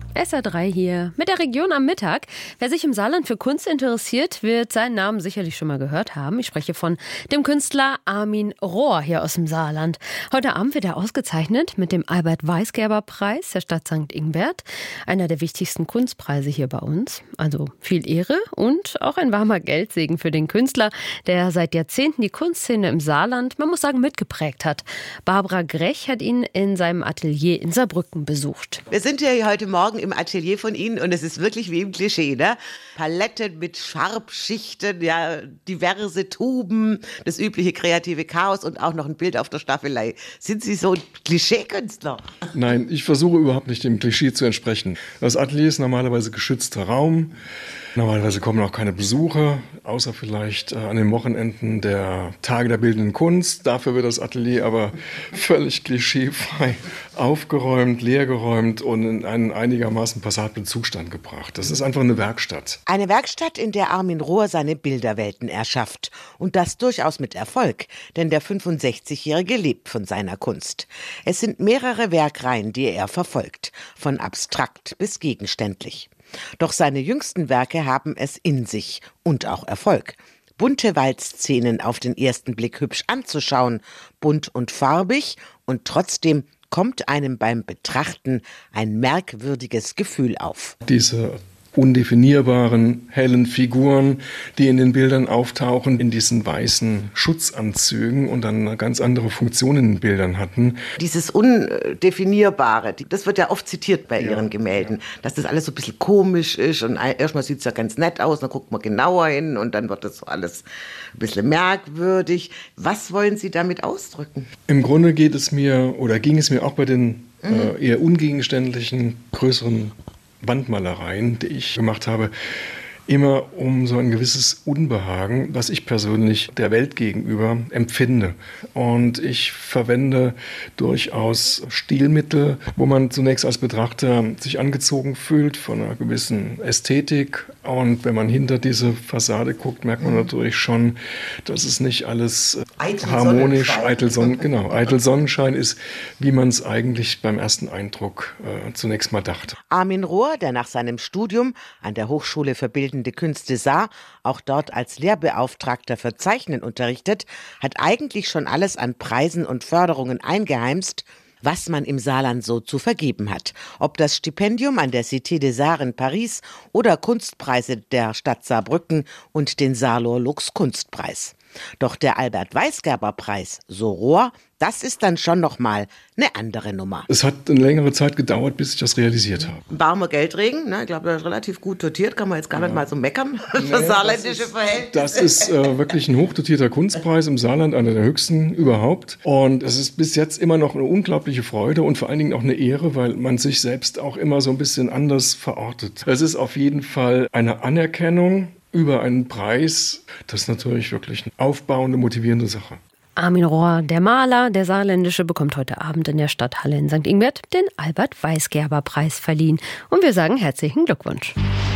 SR3 hier mit der Region am Mittag. Wer sich im Saarland für Kunst interessiert, wird seinen Namen sicherlich schon mal gehört haben. Ich spreche von dem Künstler Armin Rohr hier aus dem Saarland. Heute Abend wird er ausgezeichnet mit dem Albert-Weisgerber-Preis der Stadt St. Ingbert. Einer der wichtigsten Kunstpreise hier bei uns. Also viel Ehre und auch ein warmer Geldsegen für den Künstler, der seit Jahrzehnten die Kunstszene im Saarland, man muss sagen, mitgeprägt hat. Barbara Grech hat ihn in seinem Atelier in Saarbrücken besucht. Wir sind ja heute Morgen im Atelier von Ihnen und es ist wirklich wie im Klischee, ne? Paletten mit Farbschichten, ja, diverse Tuben, das übliche kreative Chaos und auch noch ein Bild auf der Staffelei. Sind Sie so ein Klischeekünstler? Nein, ich versuche überhaupt nicht dem Klischee zu entsprechen. Das Atelier ist normalerweise geschützter Raum. Normalerweise kommen auch keine Besucher, außer vielleicht an den Wochenenden der Tage der Bildenden Kunst. Dafür wird das Atelier aber völlig klischeefrei aufgeräumt, leergeräumt und in einen einigermaßen passablen Zustand gebracht. Das ist einfach eine Werkstatt. Eine Werkstatt, in der Armin Rohr seine Bilderwelten erschafft. Und das durchaus mit Erfolg, denn der 65-Jährige lebt von seiner Kunst. Es sind mehrere Werkreihen, die er verfolgt, von abstrakt bis gegenständlich. Doch seine jüngsten Werke haben es in sich und auch Erfolg. Bunte Waldszenen auf den ersten Blick hübsch anzuschauen, bunt und farbig und trotzdem kommt einem beim Betrachten ein merkwürdiges Gefühl auf. Diese undefinierbaren, hellen Figuren, die in den Bildern auftauchen, in diesen weißen Schutzanzügen und dann eine ganz andere Funktion in den Bildern hatten. Dieses Undefinierbare, das wird ja oft zitiert bei Ihren Gemälden, dass das alles so ein bisschen komisch ist und erstmal sieht es ja ganz nett aus, dann guckt man genauer hin und dann wird das so alles ein bisschen merkwürdig. Was wollen Sie damit ausdrücken? Im Grunde ging es mir auch bei den eher ungegenständlichen, größeren Wandmalereien, die ich gemacht habe, immer um so ein gewisses Unbehagen, was ich persönlich der Welt gegenüber empfinde. Und ich verwende durchaus Stilmittel, wo man zunächst als Betrachter sich angezogen fühlt von einer gewissen Ästhetik. Und wenn man hinter diese Fassade guckt, merkt man natürlich schon, dass es nicht alles harmonisch, eitel Sonnenschein ist, wie man es eigentlich beim ersten Eindruck zunächst mal dachte. Armin Rohr, der nach seinem Studium an der Hochschule für Bildende Künste Saar auch dort als Lehrbeauftragter für Zeichnen unterrichtet, hat eigentlich schon alles an Preisen und Förderungen eingeheimst, was man im Saarland so zu vergeben hat. Ob das Stipendium an der Cité des Arts in Paris oder Kunstpreise der Stadt Saarbrücken und den Saarlor Lux Kunstpreis. Doch der Albert-Weisgerber-Preis, so Rohr, das ist dann schon nochmal eine andere Nummer. Es hat eine längere Zeit gedauert, bis ich das realisiert habe. Warmer Geldregen, ne? Ich glaube, das ist relativ gut dotiert, kann man jetzt gar nicht mal so meckern für saarländische Verhältnisse. Das ist wirklich ein hochdotierter Kunstpreis im Saarland, einer der höchsten überhaupt. Und es ist bis jetzt immer noch eine unglaubliche Freude und vor allen Dingen auch eine Ehre, weil man sich selbst auch immer so ein bisschen anders verortet. Es ist auf jeden Fall eine Anerkennung über einen Preis. Das ist natürlich wirklich eine aufbauende, motivierende Sache. Armin Rohr, der Maler, der Saarländische, bekommt heute Abend in der Stadthalle in St. Ingbert den Albert-Weisgerber-Preis verliehen. Und wir sagen herzlichen Glückwunsch.